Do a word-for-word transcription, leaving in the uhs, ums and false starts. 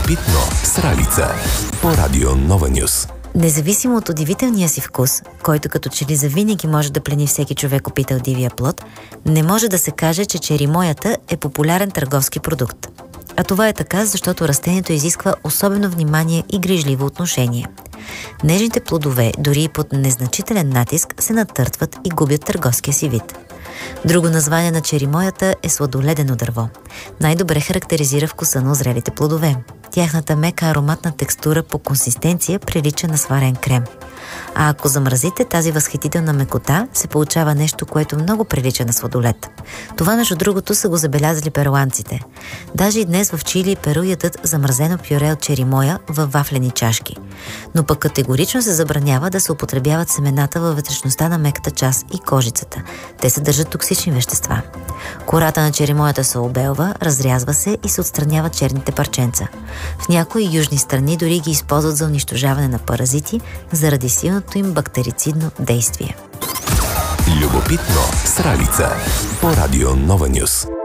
Любопитно с Ралица по Радио Нова Нюз. Независимо от удивителния си вкус, който като че ли завинаги може да плени всеки човек опитал дивия плод, не може да се каже, че черимоята е популярен търговски продукт. А това е така, защото растението изисква особено внимание и грижливо отношение. Нежните плодове, дори и под незначителен натиск, се натъртват и губят търговския си вид. Друго название на черимоята е сладоледено дърво. Най-добре характеризира вкуса на озрелите плодове. Тяхната мека ароматна текстура по консистенция прилича на сварен крем. А ако замразите тази възхитителна мекота, се получава нещо, което много прилича на сладолед. Това, между другото, са го забелязали перуанците. Даже и днес в Чили и Перу ядат замразено пюре от черимоя във вафлени чашки. Но пък категорично се забранява да се употребяват семената във вътрешността на меката част и кожицата. Те съдържат токсични вещества. Кората на черимоята се обелва, разрязва се и се отстраняват черните парченца. В някои южни страни дори ги използват за унищожаване на паразити, заради силното им бактерицидно действие. Любопитно с Ралица по Радио Нова Нюз.